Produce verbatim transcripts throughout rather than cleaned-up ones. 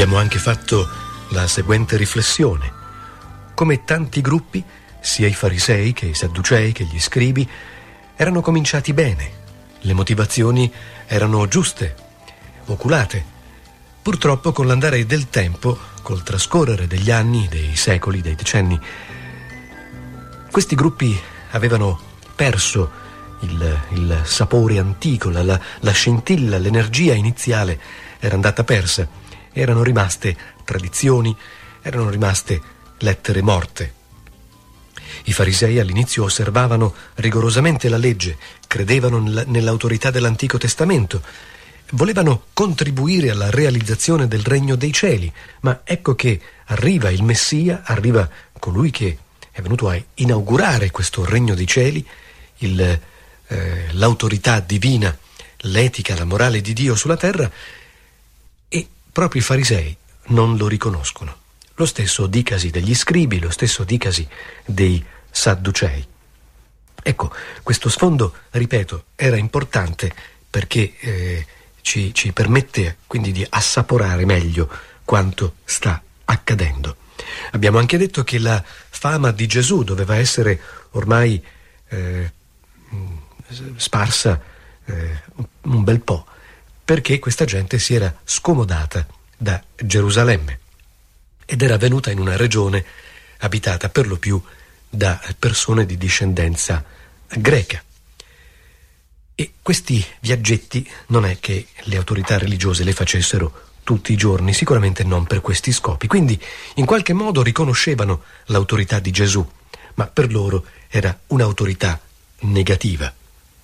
Abbiamo anche fatto la seguente riflessione. Come tanti gruppi, sia i farisei che i sadducei che gli scribi erano cominciati bene. Le motivazioni erano giuste, oculate. Purtroppo con l'andare del tempo, col trascorrere degli anni, dei secoli, dei decenni, questi gruppi avevano perso il, il sapore antico, la, la, la scintilla, l'energia iniziale era andata persa. Erano rimaste tradizioni, erano rimaste lettere morte. I farisei all'inizio osservavano rigorosamente la legge, credevano nell'autorità dell'Antico Testamento, volevano contribuire alla realizzazione del regno dei cieli, ma ecco che arriva il Messia, arriva colui che è venuto a inaugurare questo regno dei cieli, il, eh, l'autorità divina, l'etica, la morale di Dio sulla terra, e proprio i farisei non lo riconoscono. Lo stesso dicasi degli scribi, lo stesso dicasi dei sadducei. Ecco, questo sfondo, ripeto, era importante perché eh, ci, ci permette quindi di assaporare meglio quanto sta accadendo. Abbiamo anche detto che la fama di Gesù doveva essere ormai eh, sparsa eh, un bel po', perché questa gente si era scomodata da Gerusalemme ed era venuta in una regione abitata per lo più da persone di discendenza greca. E questi viaggetti non è che le autorità religiose le facessero tutti i giorni, sicuramente non per questi scopi, quindi in qualche modo riconoscevano l'autorità di Gesù, ma per loro era un'autorità negativa.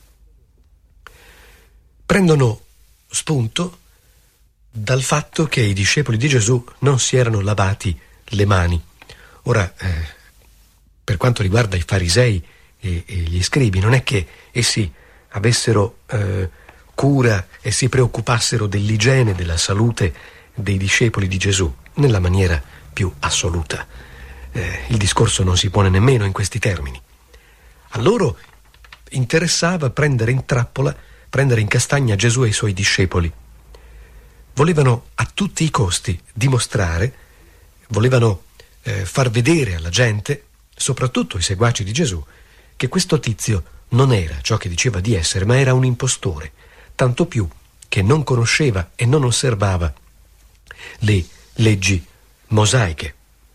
Prendono spunto dal fatto che i discepoli di Gesù non si erano lavati le mani. Ora, eh, per quanto riguarda i farisei e, e gli scribi, non è che essi avessero eh, cura e si preoccupassero dell'igiene, della salute dei discepoli di Gesù, nella maniera più assoluta. Eh, il discorso non si pone nemmeno in questi termini. A loro interessava prendere in trappola, prendere in castagna Gesù e i suoi discepoli. Volevano a tutti i costi dimostrare, volevano eh, far vedere alla gente, soprattutto ai seguaci di Gesù, che questo tizio non era ciò che diceva di essere, ma era un impostore, tanto più che non conosceva e non osservava le leggi mosaiche.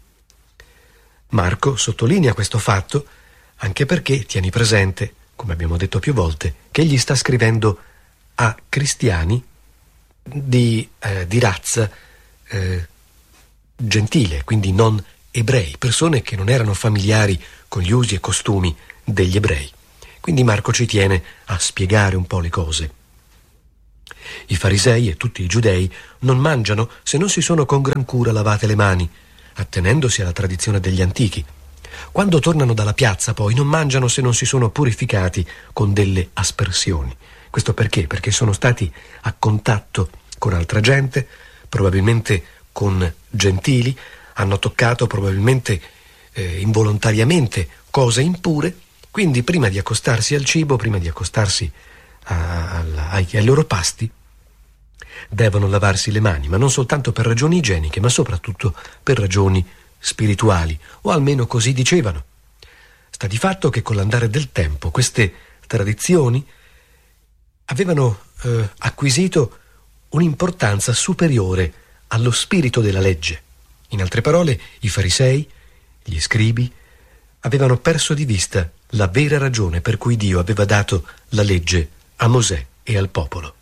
Marco sottolinea questo fatto anche perché, tieni presente, come abbiamo detto più volte, che egli sta scrivendo a cristiani di, eh, di razza eh, gentile, quindi non ebrei, persone che non erano familiari con gli usi e costumi degli ebrei. Quindi Marco ci tiene a spiegare un po' le cose. I farisei e tutti i giudei non mangiano se non si sono con gran cura lavate le mani, attenendosi alla tradizione degli antichi. Quando tornano dalla piazza poi non mangiano se non si sono purificati con delle aspersioni. Questo perché? Perché sono stati a contatto con altra gente, probabilmente con gentili, hanno toccato probabilmente eh, involontariamente cose impure, quindi prima di accostarsi al cibo, prima di accostarsi a, a, ai, ai loro pasti, devono lavarsi le mani, ma non soltanto per ragioni igieniche, ma soprattutto per ragioni spirituali, o almeno così dicevano. Sta di fatto che con l'andare del tempo queste tradizioni avevano eh, acquisito un'importanza superiore allo spirito della legge. In altre parole, i farisei, gli scribi, avevano perso di vista la vera ragione per cui Dio aveva dato la legge a Mosè e al popolo.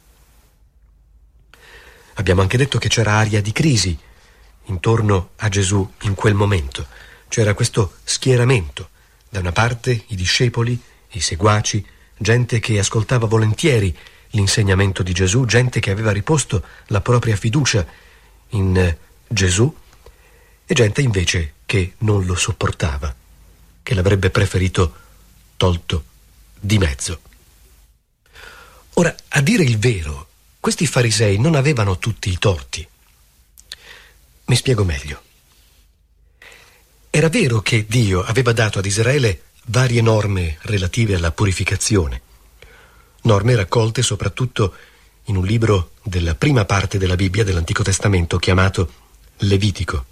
Abbiamo anche detto che c'era aria di crisi intorno a Gesù in quel momento. C'era questo schieramento. Da una parte i discepoli, i seguaci, gente che ascoltava volentieri l'insegnamento di Gesù, gente che aveva riposto la propria fiducia in Gesù, e gente invece che non lo sopportava, che l'avrebbe preferito tolto di mezzo. Ora, a dire il vero, questi farisei non avevano tutti i torti. Mi spiego meglio. Era vero che Dio aveva dato ad Israele varie norme relative alla purificazione, norme raccolte soprattutto in un libro della prima parte della Bibbia dell'Antico Testamento chiamato Levitico.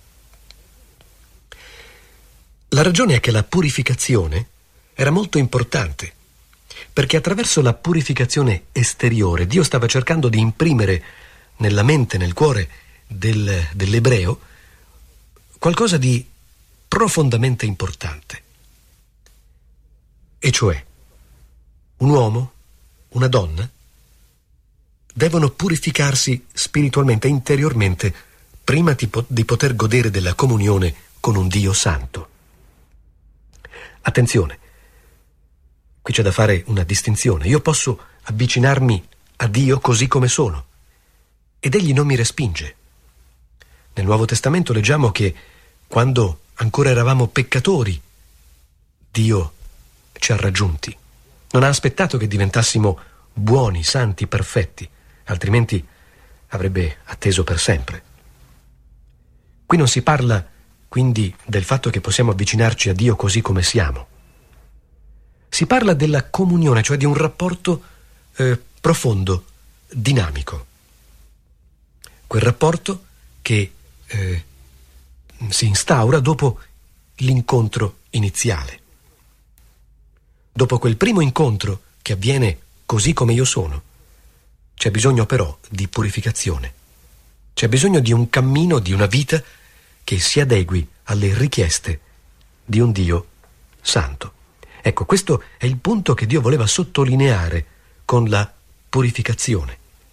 La ragione è che la purificazione era molto importante, perché attraverso la purificazione esteriore Dio stava cercando di imprimere nella mente, nel cuore del, dell'ebreo qualcosa di profondamente importante. E cioè, un uomo, una donna, devono purificarsi spiritualmente, interiormente, prima di poter godere della comunione con un Dio santo. Attenzione, qui c'è da fare una distinzione. Io posso avvicinarmi a Dio così come sono, ed Egli non mi respinge. Nel Nuovo Testamento leggiamo che quando ancora eravamo peccatori, Dio ci ha raggiunti. Non ha aspettato che diventassimo buoni, santi, perfetti, altrimenti avrebbe atteso per sempre. Qui non si parla quindi del fatto che possiamo avvicinarci a Dio così come siamo. Si parla della comunione, cioè di un rapporto eh, profondo, dinamico. Quel rapporto che eh, si instaura dopo l'incontro iniziale. Dopo quel primo incontro che avviene così come io sono, c'è bisogno però di purificazione. C'è bisogno di un cammino, di una vita che si adegui alle richieste di un Dio santo. Ecco, questo è il punto che Dio voleva sottolineare con la purificazione.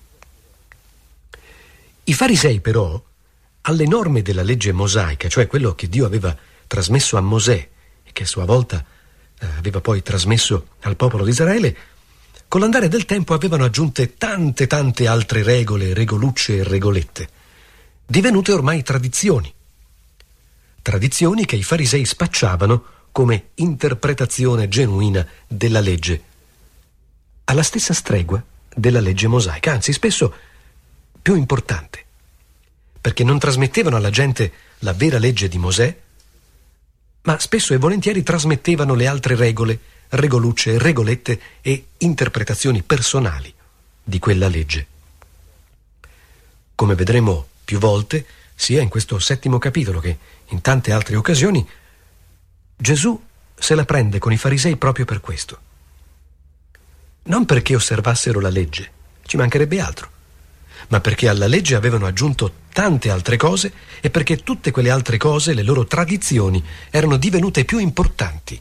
I farisei però, alle norme della legge mosaica, cioè quello che Dio aveva trasmesso a Mosè e che a sua volta eh, aveva poi trasmesso al popolo di Israele, con l'andare del tempo avevano aggiunte tante tante altre regole, regolucce e regolette, divenute ormai tradizioni. Tradizioni che i farisei spacciavano come interpretazione genuina della legge, alla stessa stregua della legge mosaica, anzi spesso più importante, perché non trasmettevano alla gente la vera legge di Mosè, ma spesso e volentieri trasmettevano le altre regole, regolucce, regolette e interpretazioni personali di quella legge. Come vedremo più volte, sia in questo settimo capitolo che in tante altre occasioni, Gesù se la prende con i farisei proprio per questo. Non perché osservassero la legge, ci mancherebbe altro, ma perché alla legge avevano aggiunto tante altre cose e perché tutte quelle altre cose, le loro tradizioni, erano divenute più importanti.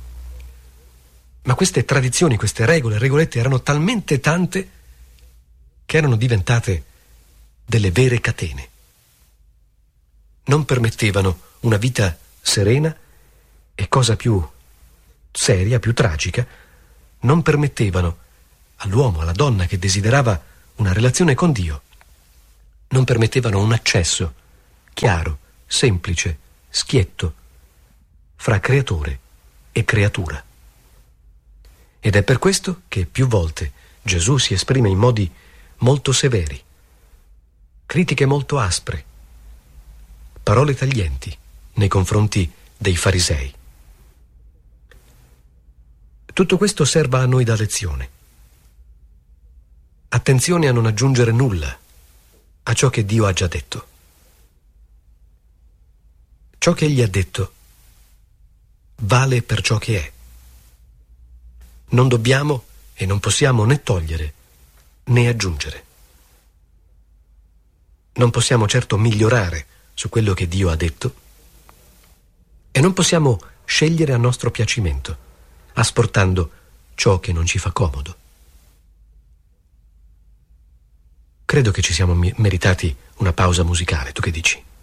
Ma queste tradizioni, queste regole, regolette erano talmente tante che erano diventate delle vere catene. Non permettevano una vita serena e, cosa più seria, più tragica, non permettevano all'uomo, alla donna che desiderava una relazione con Dio, non permettevano un accesso chiaro, semplice, schietto fra creatore e creatura. Ed è per questo che più volte Gesù si esprime in modi molto severi, critiche molto aspre, parole taglienti nei confronti dei farisei. Tutto questo serva a noi da lezione. Attenzione a non aggiungere nulla a ciò che Dio ha già detto. Ciò che Egli ha detto vale per ciò che è. Non dobbiamo e non possiamo né togliere né aggiungere. Non possiamo certo migliorare su quello che Dio ha detto e non possiamo scegliere a nostro piacimento, asportando ciò che non ci fa comodo. Credo che ci siamo meritati una pausa musicale, tu che dici?